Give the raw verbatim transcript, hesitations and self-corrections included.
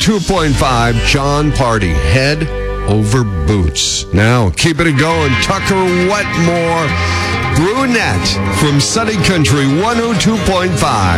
two point five, Sean Party, Head Over Boots. Now, keeping it going, Tucker Wetmore, Brunette from Sunny Country one oh two point five.